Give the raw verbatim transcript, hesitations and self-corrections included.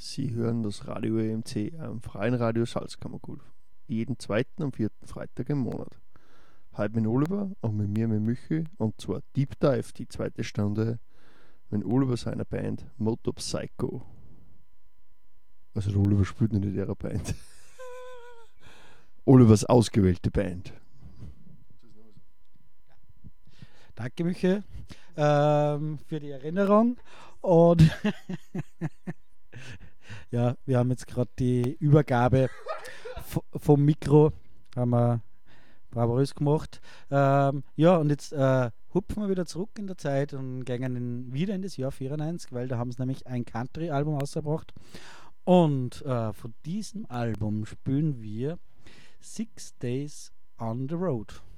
Sie hören das Radio E M C am Freien Radio Salzkammergut. Jeden zweiten und vierten Freitag im Monat. Heute mit Oliver und mit mir, mit Michi, und zwar Deep Dive, die zweite Stunde, mit Oliver seiner Band Moto Psycho. Also der Oliver spielt nicht in ihrer Band. Olivers ausgewählte Band. Danke, Michi, ähm, für die Erinnerung. Und ja, wir haben jetzt gerade die Übergabe v- vom Mikro, haben wir bravourös gemacht. Ähm, ja, und jetzt äh, hupfen wir wieder zurück in der Zeit und gehen in, wieder in das Jahr vierundneunzig, weil da haben sie nämlich ein Country-Album ausgebracht. Und äh, von diesem Album spielen wir Six Days on the Road.